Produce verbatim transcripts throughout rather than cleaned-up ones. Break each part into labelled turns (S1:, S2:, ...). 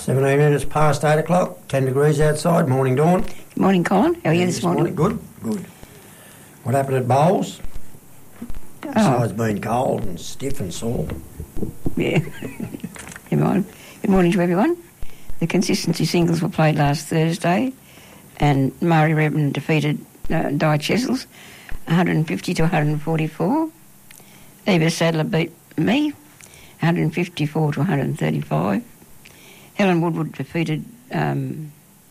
S1: seventeen minutes past eight o'clock, ten degrees outside, morning dawn.
S2: Good morning, Colin. How are you this,
S1: this
S2: morning?
S1: morning? Good, good. What happened at bowls?
S2: Oh.
S1: Besides being cold and stiff and sore.
S2: Yeah. Good morning. Good morning to everyone. The consistency singles were played last Thursday, and Murray Redmond defeated uh, Di Chessels one fifty to one forty-four. Eva Sadler beat me one fifty-four to one thirty-five. Helen Woodward defeated um,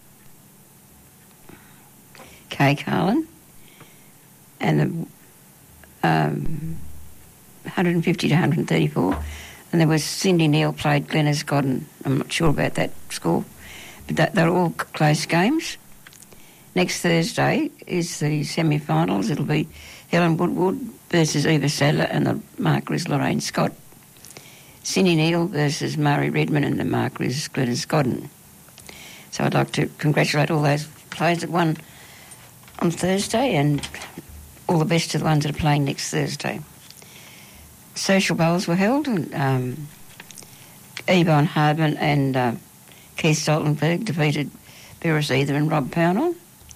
S2: Kay Carlin, and the um, one fifty to one thirty-four. And there was Cindy Neal played Glenys Godden. I'm not sure about that score, but that, they're all close games. Next Thursday is the semi-finals. It'll be Helen Woodward versus Eva Sadler and the marker is Lorraine Scott. Cindy Neal versus Murray Redmond and the marker is Glenys Godden. So I'd like to congratulate all those players that won on Thursday and all the best to the ones that are playing next Thursday. Social bowls were held, and um, Yvonne Hardman and uh, Keith Stoltenberg defeated Beres Either and Rob Pownell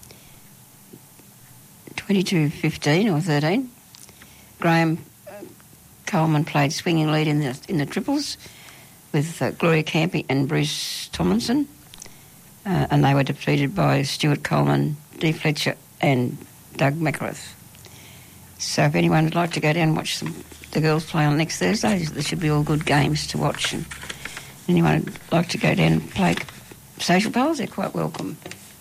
S2: twenty-two fifteen or thirteen. Graham Coleman played swinging lead in the in the triples with uh, Gloria Campy and Bruce Tomlinson, uh, and they were defeated by Stuart Coleman, Dee Fletcher and Doug McArath. So if anyone would like to go down and watch some, the girls play on next Thursday, there should be all good games to watch. And anyone would like to go down and play social bowls, they're quite welcome.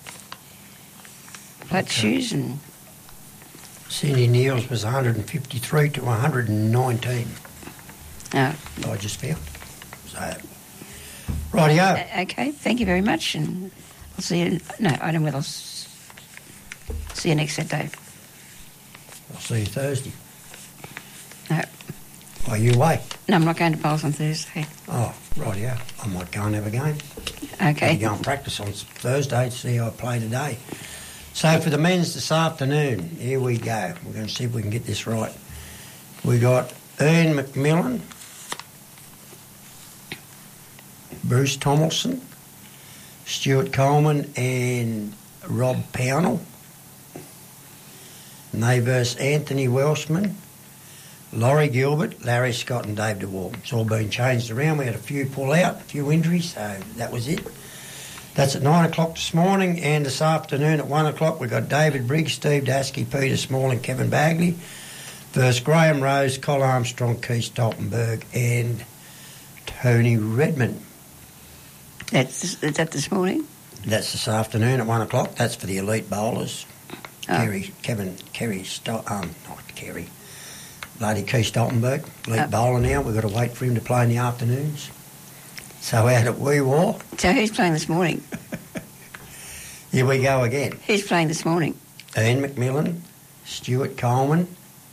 S2: Flat okay. shoes and...
S1: Cindy Neal's was one fifty-three to one nineteen.
S2: Oh.
S1: I just found. So, rightio.
S2: Uh, okay, thank you very much, and I'll see you... No, I don't know whether I'll see you next Saturday.
S1: I'll see you Thursday.
S2: No.
S1: Are you away?
S2: No, I'm not going to bowls on Thursday.
S1: Oh, rightio. I might go and have a game.
S2: Okay.
S1: I'll go and practice on Thursday to see how I play today. So for the men's this afternoon, here we go. We're going to see if we can get this right. We got Ian McMillan, Bruce Tomlinson, Stuart Coleman and Rob Pownell. And they verse Anthony Welshman, Laurie Gilbert, Larry Scott and Dave DeWall. It's all been changed around. We had a few pull out, a few injuries, so that was it. That's at nine o'clock this morning, and this afternoon at one o'clock we've got David Briggs, Steve Daskey, Peter Small and Kevin Bagley versus Graham Rose, Col Armstrong, Keith Stoltenberg and Tony Redmond.
S2: That's, is that this morning?
S1: That's this afternoon at one o'clock. That's for the elite bowlers.
S2: Oh.
S1: Kerry, Kevin, Kerry, Sto- um, not Kerry, bloody Keith Stoltenberg, elite oh. bowler now. We've got to wait for him to play in the afternoons. So out at Wee War.
S2: So who's playing this morning?
S1: Here we go again.
S2: Who's playing this morning?
S1: Ian McMillan, Stuart Coleman,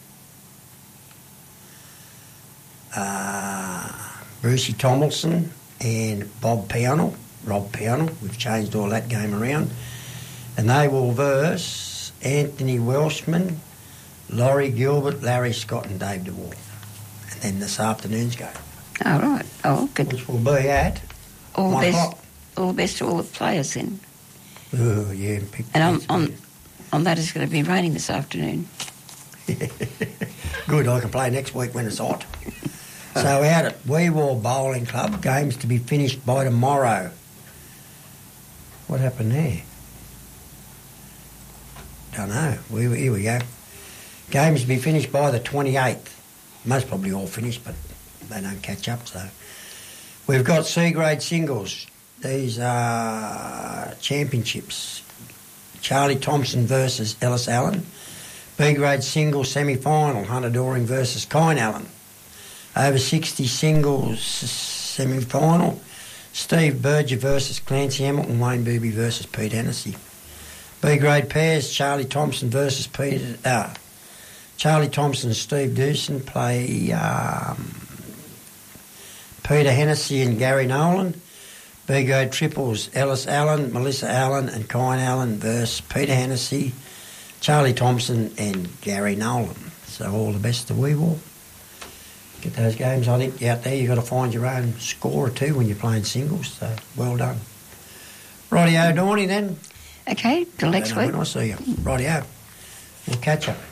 S1: uh, Brucey Tomlinson and Bob Pownell, Rob Pownell. We've changed all that game around. And they will verse Anthony Welshman, Laurie Gilbert, Larry Scott and Dave DeWall. And then this afternoon's game.
S2: Oh, right. Oh, good.
S1: Which will be at
S2: all the
S1: one
S2: best,
S1: o'clock. All
S2: the best to all the players then.
S1: Oh, yeah. Pick
S2: and on, on, on that it's going to be raining this afternoon.
S1: Good, I can play next week when it's hot. So out at Wee War Bowling Club, games to be finished by tomorrow. What happened there? Don't know. We, here we go. Games to be finished by the twenty-eighth. Most probably all finished, but they don't catch up, so. We've got C-grade singles. These are championships. Charlie Thompson versus Ellis Allen. B-grade singles semi-final, Hunter Doring versus Kine Allen. Over sixty singles semi-final, Steve Berger versus Clancy Hamilton, Wayne Booby versus Pete Hennessy. B-grade pairs, Charlie Thompson versus Peter... Uh, Charlie Thompson and Steve Doosan play um, Peter Hennessy and Gary Nolan. B-grade triples, Ellis Allen, Melissa Allen and Kine Allen versus Peter Hennessy, Charlie Thompson and Gary Nolan. So all the best to Wee War. get those games. I think out there you've got to find your own score or two when you're playing singles, so well done. Rightio, Dawny then.
S2: Okay, till next
S1: When
S2: week.
S1: I see you. Rightio. We'll catch up.